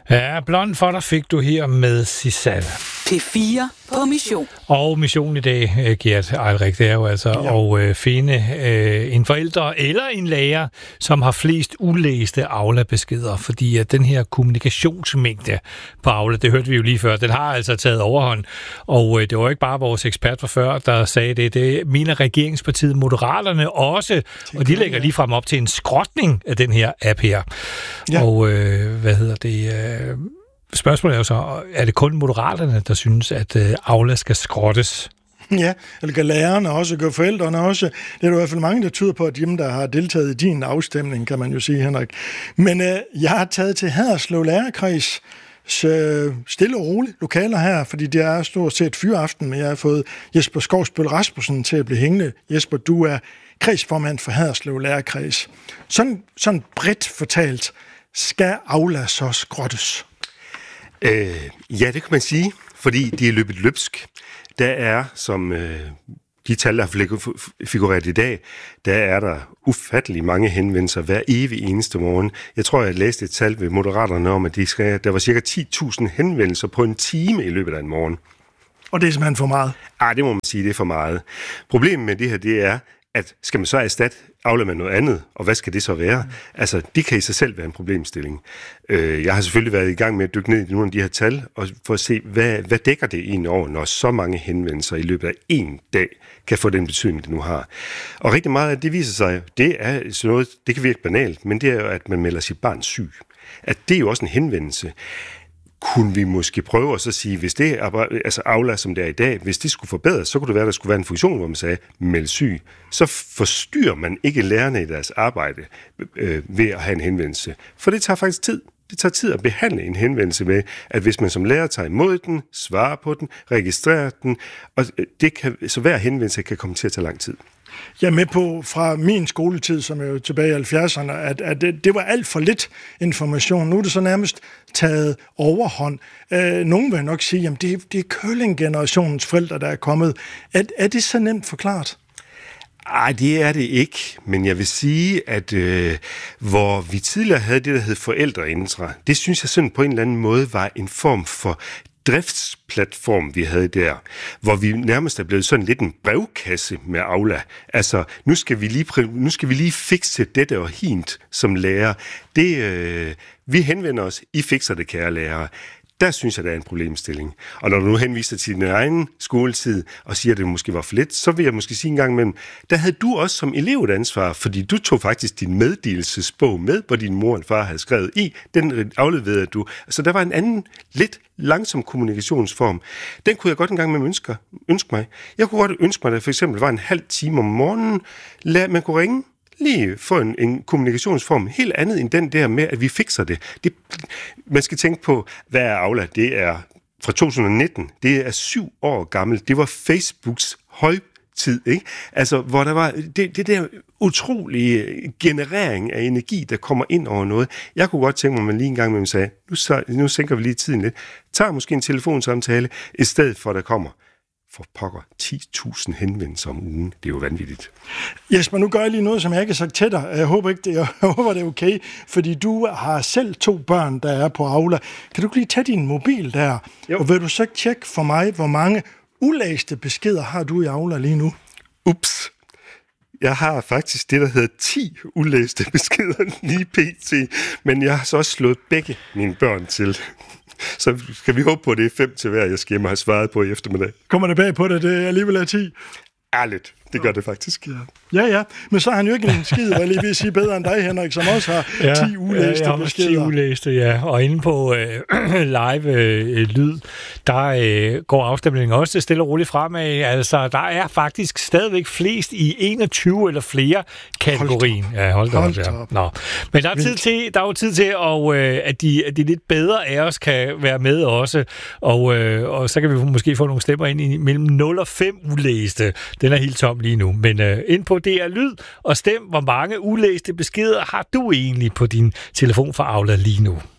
Ja, blond for dig fik du her med Sisal. P4 på mission. Og missionen i dag, Gert Eilrik, det er jo altså at finde en forælder eller en lærer, som har flest ulæste Aula-beskeder, fordi at den her kommunikationsmængde på Aula, det hørte vi jo lige før, den har altså taget overhånd. Og det var ikke bare vores ekspert fra før, der sagde det. Det mener regeringspartiet Moderaterne også, og de lægger lige frem op til en skrotning af den her app her. Ja. Og spørgsmålet er jo så, er det kun Moderaterne, der synes, at Aula skal skrottes? Ja, eller kan lærerne også, kan forældrene også. Det er der i hvert fald mange, der tyder på, at dem, der har deltaget i din afstemning, kan man jo sige, Henrik. Men jeg har taget til Haderslev Lærerkreds stille og roligt lokaler her, fordi det er stort set fyraften, men jeg har fået Jesper Skovsbøl Rasmussen til at blive hængende. Jesper, du er kredsformand for Haderslev Lærerkreds. Sådan bredt fortalt, skal Aula så skrottes? Ja, det kan man sige, fordi de er løbet løbsk. Der er, som de tal, der har figureret i dag, der er der ufattelig mange henvendelser hver evig eneste morgen. Jeg tror, jeg læste et tal ved Moderaterne om, at der var cirka 10.000 henvendelser på en time i løbet af en morgen. Og det er simpelthen for meget? Det må man sige, det er for meget. Problemet med det her, det er, at skal man så erstatte Aula med noget andet, og hvad skal det så være? Altså, det kan i sig selv være en problemstilling. Jeg har selvfølgelig været i gang med at dykke ned i nogle af de her tal, og for at se, hvad dækker det egentlig over, når så mange henvendelser i løbet af en dag kan få den betydning, det nu har. Og rigtig meget af det viser sig, det er sådan noget, det kan virke banalt, men det er jo, at man melder sit barn syg. At det er jo også en henvendelse. Kunne vi måske prøve at så sige, hvis det er altså Aula, som det er i dag, hvis det skulle forbedres, så kunne det være, at der skulle være en funktion, hvor man sagde, meld syg. Så forstyrrer man ikke lærerne i deres arbejde ved at have en henvendelse. For det tager faktisk tid. Det tager tid at behandle en henvendelse med, at hvis man som lærer tager imod den, svarer på den, registrerer den, og så hver henvendelse kan komme til at tage lang tid. Jeg er med på fra min skoletid, som er jo tilbage i 70'erne, at det var alt for lidt information. Nu er det så nærmest taget overhånd. Nogen vil nok sige, at det er curling-generationens forældre, der er kommet. Er det så nemt forklaret? Nej, det er det ikke, men jeg vil sige, at hvor vi tidligere havde det, der hed forældreintra, det synes jeg sådan på en eller anden måde var en form for driftsplatform, vi havde der, hvor vi nærmest er blevet sådan lidt en brevkasse med Aula. Altså, nu skal vi lige fikse dette og hint som lærer. Vi henvender os, I fikser det, kære lærere. Der synes jeg, der er en problemstilling. Og når du nu henviser til din egen skoletid og siger, at det måske var for lidt, så vil jeg måske sige en gang imellem, der havde du også som elev et ansvar, fordi du tog faktisk din meddelelsesbog med, hvor din mor og far havde skrevet i. Den afleverede du. Så der var en anden, lidt langsom kommunikationsform. Den kunne jeg godt en gang med ønske mig. Jeg kunne godt ønske mig, at der for eksempel var en halv time om morgenen, man kunne ringe, lige få en kommunikationsform helt andet end den der med, at vi fikser det. Man skal tænke på, hvad er Aula? Det er fra 2019. Det er 7 år gammelt. Det var Facebooks højtid, ikke? Altså, hvor der var det der utrolige generering af energi, der kommer ind over noget. Jeg kunne godt tænke mig, at man lige en gang med mig sagde, nu sænker vi lige tiden lidt. Tager måske en telefonsamtale, i stedet for, at der kommer for pokker 10.000 henvendelser om ugen. Det er jo vanvittigt. Jesper, nu gør jeg lige noget, som jeg ikke har sagt til dig. Jeg håber, det er okay, fordi du har selv 2 børn, der er på Aula. Kan du lige tage din mobil der? Jo. Og vil du så tjekke for mig, hvor mange ulæste beskeder har du i Aula lige nu? Ups. Jeg har faktisk det, der hedder 10 ulæste beskeder lige pt. Men jeg har så også slået begge mine børn til. Så skal vi håbe på, at det er 5 til hver, jeg skal hjem og have svaret på i eftermiddag. Kommer det bag på dig, det alligevel er 10? Ærligt, det gør det faktisk. Ja. Men så har han jo ikke en skid, hvad jeg lige vil sige, bedre end dig, Henrik, som også har 10 ulæste beskeder. 10 ulæste, ja. Og inde på live lyd, der går afstemningen også stille og roligt fremad. Altså, der er faktisk stadigvæk flest i 21 eller flere kategorien. Hold da op. Nå. Men der er jo tid til, at de lidt bedre af os kan være med også. Og så kan vi måske få nogle stemmer ind i mellem 0 og 5 ulæste. Den er helt tom lige nu. Men ind på DR Lyd og stem, hvor mange ulæste beskeder har du egentlig på din telefon fra Aula lige nu?